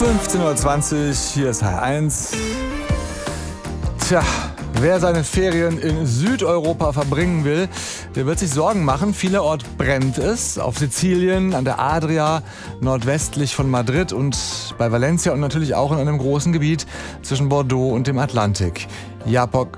15:20 Uhr, hier ist H1. Tja, wer seine Ferien in Südeuropa verbringen will, der wird sich Sorgen machen. Vielerorts brennt es. Auf Sizilien, an der Adria, nordwestlich von Madrid und bei Valencia und natürlich auch in einem großen Gebiet zwischen Bordeaux und dem Atlantik. Jakob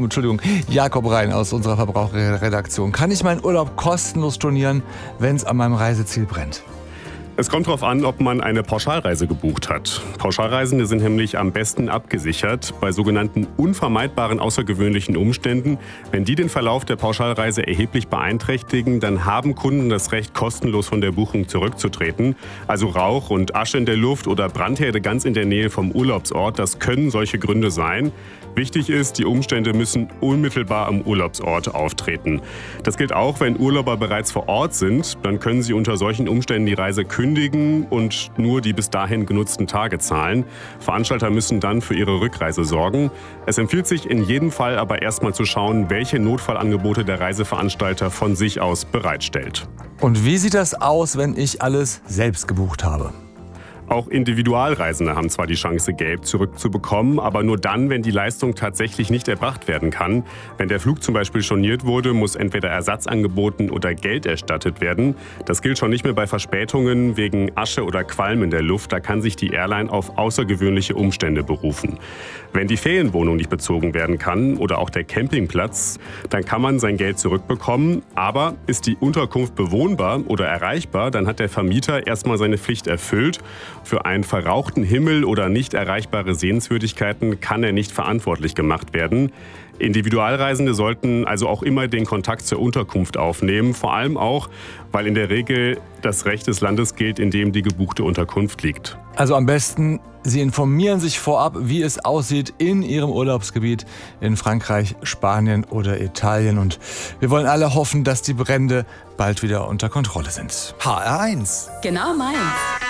Rhein aus unserer Verbraucherredaktion. Kann ich meinen Urlaub kostenlos stornieren, wenn es an meinem Reiseziel brennt? Es kommt darauf an, ob man eine Pauschalreise gebucht hat. Pauschalreisende sind nämlich am besten abgesichert bei sogenannten unvermeidbaren außergewöhnlichen Umständen. Wenn die den Verlauf der Pauschalreise erheblich beeinträchtigen, dann haben Kunden das Recht, kostenlos von der Buchung zurückzutreten. Also Rauch und Asche in der Luft oder Brandherde ganz in der Nähe vom Urlaubsort, das können solche Gründe sein. Wichtig ist, die Umstände müssen unmittelbar am Urlaubsort auftreten. Das gilt auch, wenn Urlauber bereits vor Ort sind. Dann können sie unter solchen Umständen die Reise kündigen und nur die bis dahin genutzten Tage zahlen. Veranstalter müssen dann für ihre Rückreise sorgen. Es empfiehlt sich in jedem Fall aber erstmal zu schauen, welche Notfallangebote der Reiseveranstalter von sich aus bereitstellt. Und wie sieht das aus, wenn ich alles selbst gebucht habe? Auch Individualreisende haben zwar die Chance, Geld zurückzubekommen, aber nur dann, wenn die Leistung tatsächlich nicht erbracht werden kann. Wenn der Flug zum Beispiel storniert wurde, muss entweder Ersatz angeboten oder Geld erstattet werden. Das gilt schon nicht mehr bei Verspätungen wegen Asche oder Qualm in der Luft. Da kann sich die Airline auf außergewöhnliche Umstände berufen. Wenn die Ferienwohnung nicht bezogen werden kann oder auch der Campingplatz, dann kann man sein Geld zurückbekommen. Aber ist die Unterkunft bewohnbar oder erreichbar, dann hat der Vermieter erstmal seine Pflicht erfüllt. Für einen verrauchten Himmel oder nicht erreichbare Sehenswürdigkeiten kann er nicht verantwortlich gemacht werden. Individualreisende sollten also auch immer den Kontakt zur Unterkunft aufnehmen, vor allem auch, weil in der Regel das Recht des Landes gilt, in dem die gebuchte Unterkunft liegt. Also am besten, Sie informieren sich vorab, wie es aussieht in Ihrem Urlaubsgebiet in Frankreich, Spanien oder Italien. Und wir wollen alle hoffen, dass die Brände bald wieder unter Kontrolle sind. HR1. Genau meins.